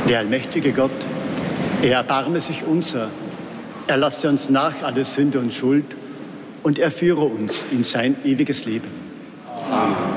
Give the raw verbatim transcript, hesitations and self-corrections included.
Der allmächtige Gott, er erbarme sich unser, er lasse uns nach alle Sünde und Schuld und er führe uns in sein ewiges Leben. Amen.